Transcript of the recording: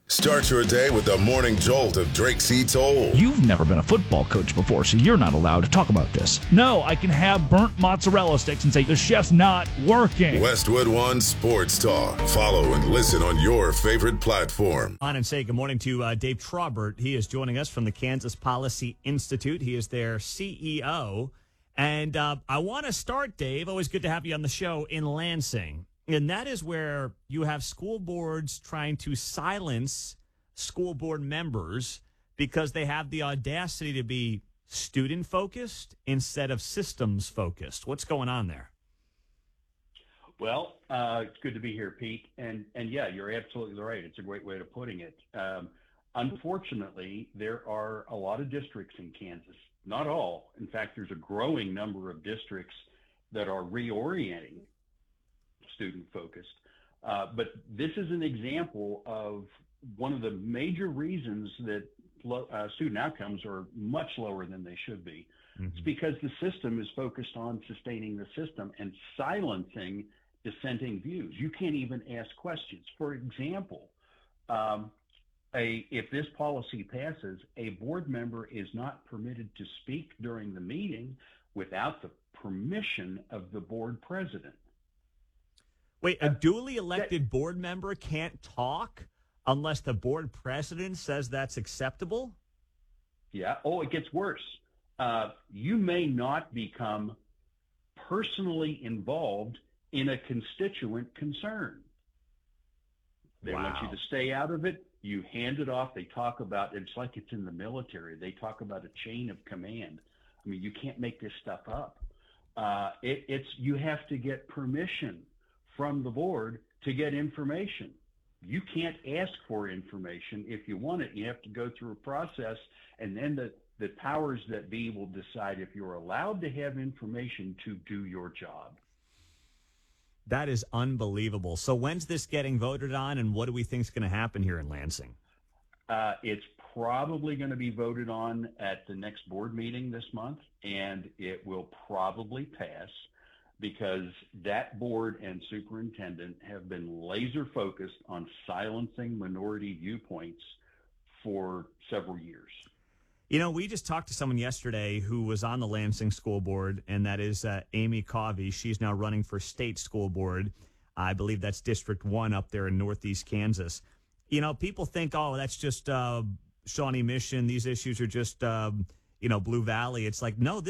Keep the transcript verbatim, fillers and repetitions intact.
Start your day with the morning jolt of Drake C. Toll. You've never been a football coach before, so you're not allowed to talk about this. No, I can have burnt mozzarella sticks and say the chef's not working. Westwood One Sports Talk. Follow and listen on your favorite platform. On and say good morning to uh, Dave Traubert. He is joining us from the Kansas Policy Institute. He is their C E O. And uh, I want to start, Dave, always good to have you on the show, in Lansing. And that is where you have school boards trying to silence school board members because they have the audacity to be student-focused instead of systems-focused. What's going on there? Well, uh, it's good to be here, Pete. And, and yeah, you're absolutely right. It's a great way of putting it. Um, unfortunately, there are a lot of districts in Kansas, not all. In fact, there's a growing number of districts that are reorienting student-focused. Uh, but this is an example of one of the major reasons that uh, student outcomes are much lower than they should be. Mm-hmm. It's because the system is focused on sustaining the system and silencing dissenting views. You can't even ask questions. For example, um, a, if this policy passes, a board member is not permitted to speak during the meeting without the permission of the board president. Wait, a duly elected board member can't talk unless the board president says that's acceptable? Yeah. Oh, it gets worse. Uh, you may not become personally involved in a constituent concern. They Wow. want you to stay out of it. You hand it off. They talk about, it's like it's in the military. They talk about a chain of command. I mean, you can't make this stuff up. Uh, it, it's, you have to get permission from the board to get information. You can't ask for information. If you want it, you have to go through a process, and then the, the powers that be will decide if you're allowed to have information to do your job. That is unbelievable. So when's this getting voted on, and what do we think is going to happen here in Lansing? Uh, it's probably going to be voted on at the next board meeting this month, and it will probably pass, because that board and superintendent have been laser focused on silencing minority viewpoints for several years. You know, we just talked to someone yesterday who was on the Lansing School Board, and that is uh, Amy Covey. She's now running for state school board. I believe that's District one up there in northeast Kansas. You know, people think, oh, that's just uh, Shawnee Mission. These issues are just, uh, you know, Blue Valley. It's like, no, this